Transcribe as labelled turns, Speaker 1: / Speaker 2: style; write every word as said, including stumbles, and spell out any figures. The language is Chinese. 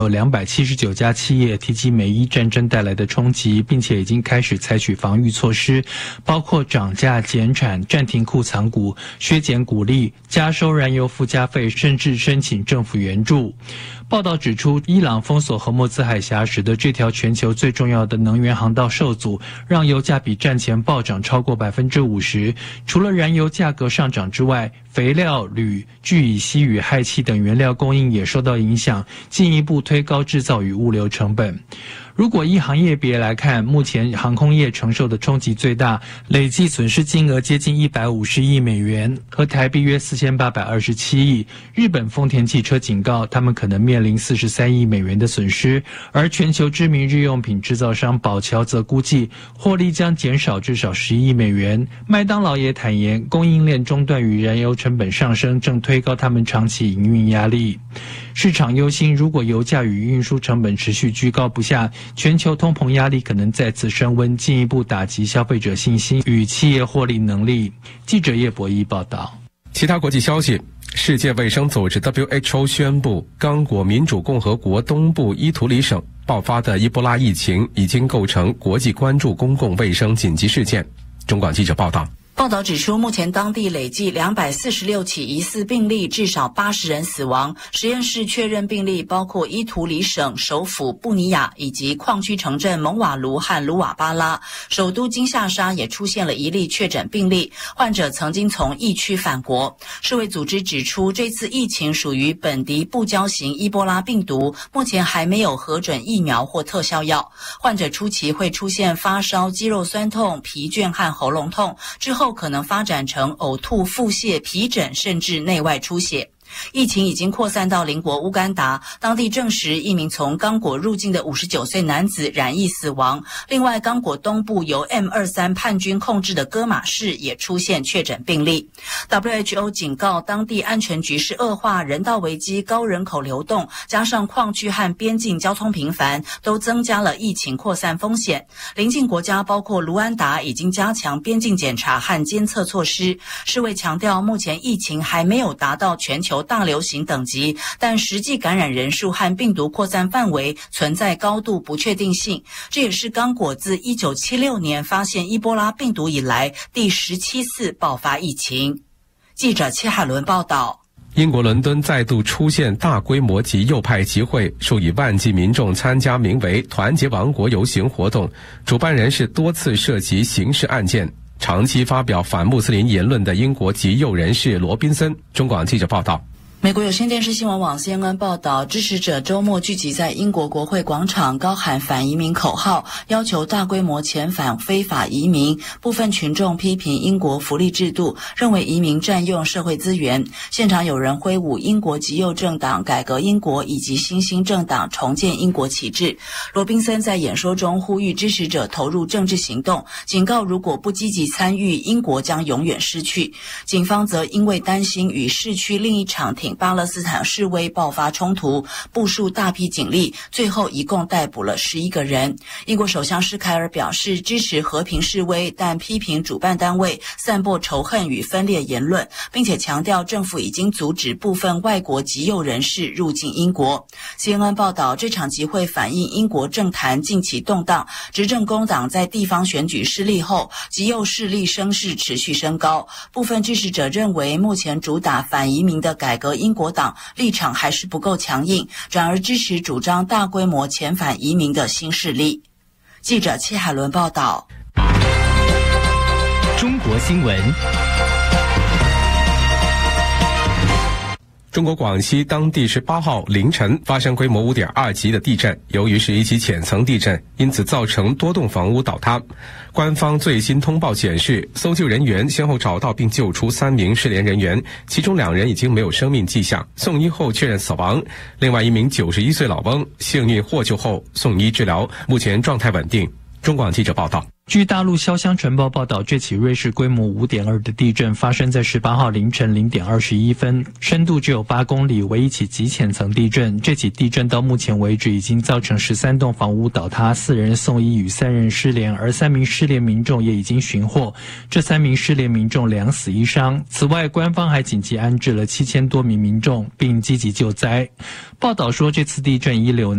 Speaker 1: 有两百七十九家企业提及美伊战争带来的冲击，并且已经开始采取防御措施，包括涨价、减产、暂停库藏股、削减股利、加收燃油附加费，甚至申请政府援助。报道指出，伊朗封锁荷默兹海峡，使得这条全球最重要的能源航道受阻，让油价比战前暴涨超过百分之五十。除了燃油价格上涨之外，肥料、铝、聚乙烯与氦气等原料供应也受到影响，进一步推高制造与物流成本。如果依行业别来看，目前航空业承受的冲击最大，累计损失金额接近一百五十亿美元，和台币约四千八百二十七亿。日本丰田汽车警告，他们可能面临四十三亿美元的损失，而全球知名日用品制造商宝乔则估计获利将减少至少十亿美元。麦当劳也坦言，供应链中断与燃油成本上升正推高他们长期营运压力。市场忧心，如果油价与运输成本持续居高不下，全球通膨压力可能再次升温，进一步打击消费者信心与企业获利能力。记者叶博弈报道。
Speaker 2: 其他国际消息，世界卫生组织 W H O 宣布，刚果民主共和国东部伊图里省爆发的伊波拉疫情已经构成国际关注公共卫生紧急事件。中广记者报道。
Speaker 3: 报道指出，目前当地累计两百四十六起疑似病例，至少八十人死亡。实验室确认病例包括伊图里省首府布尼亚以及矿区城镇蒙瓦卢和卢瓦巴拉。首都金夏沙也出现了一例确诊病例，患者曾经从疫区返国。世卫组织指出，这次疫情属于本地不交型伊波拉病毒，目前还没有核准疫苗或特效药。患者初期会出现发烧、肌肉酸痛、疲倦和喉咙痛，之后可能发展成呕吐、腹泻、皮疹，甚至内外出血。疫情已经扩散到邻国乌干达，当地证实一名从刚果入境的五十九岁男子染疫死亡。另外，刚果东部由 M 二十三 叛军控制的戈马市也出现确诊病例。W H O 警告，当地安全局势恶化、人道危机、高人口流动，加上矿区和边境交通频繁，都增加了疫情扩散风险。邻近国家包括卢安达已经加强边境检查和监测措施。世卫强调，目前疫情还没有达到全球大流行等级，但实际感染人数和病毒扩散范围存在高度不确定性。这也是刚果自一九七六年发现伊波拉病毒以来第十七次爆发疫情。记者戚海伦报道。
Speaker 2: 英国伦敦再度出现大规模极右派集会，数以万计民众参加名为“团结王国”游行活动，主办人是多次涉及刑事案件、长期发表反穆斯林言论的英国极右人士罗宾森。中广记者报道。
Speaker 3: 美国有线电视新闻网 C N N 报道，支持者周末聚集在英国国会广场，高喊反移民口号，要求大规模遣返非法移民。部分群众批评英国福利制度，认为移民占用社会资源。现场有人挥舞英国极右政党改革英国以及新兴政党重建英国旗帜。罗宾森在演说中呼吁支持者投入政治行动，警告如果不积极参与，英国将永远失去。警方则因为担心与市区另一场挺巴勒斯坦示威爆发冲突，部署大批警力，最后一共逮捕了十一个人。英国首相施凯尔表示支持和平示威，但批评主办单位散播仇恨与分裂言论，并且强调政府已经阻止部分外国极右人士入境英国。C N N 报道，这场集会反映英国政坛近期动荡，执政工党在地方选举失利后，极右势力声势持续升高。部分支持者认为，目前主打反移民的改革英国党立场还是不够强硬，转而支持主张大规模遣返移民的新势力。记者戚海伦报道。
Speaker 4: 中国新闻。
Speaker 2: 中国广西当地十八号凌晨发生规模 五点二 级的地震，由于是一级浅层地震，因此造成多栋房屋倒塌。官方最新通报显示，搜救人员先后找到并救出三名失联人员，其中两人已经没有生命迹象，送医后确认死亡。另外一名九十一岁老翁幸运获救后送医治疗，目前状态稳定。中广记者报道。
Speaker 1: 据大陆潇湘晨报报道，这起瑞士规模 五点二 的地震发生在十八号凌晨零点二十一分，深度只有八公里，为一起极浅层地震。这起地震到目前为止已经造成十三栋房屋倒塌，四人送医与三人失联，而三名失联民众也已经寻获。这三名失联民众两死一伤。此外，官方还紧急安置了七千多名民众，并积极救灾。报道说，这次地震遗留